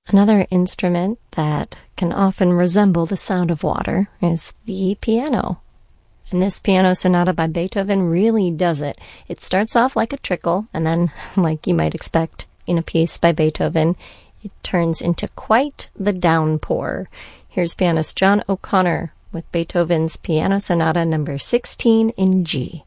Another instrument that can often resemble the sound of water is the piano. And this piano sonata by Beethoven really does it. It starts off like a trickle, and then, like you might expect in a piece by Beethoven, it turns into quite the downpour. Here's pianist John O'Connor with Beethoven's Piano Sonata number 16 in G.